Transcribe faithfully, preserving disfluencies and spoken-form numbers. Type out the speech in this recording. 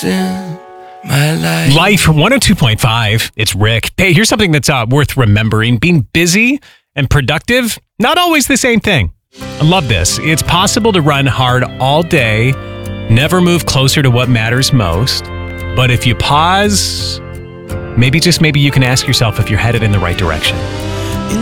in my life. Life one oh two point five. It's Rick. Hey, here's something that's uh, worth remembering. Being busy and productive, not always the same thing. I love this. It's possible to run hard all day, never move closer to what matters most. But if you pause, maybe just maybe you can ask yourself if you're headed in the right direction.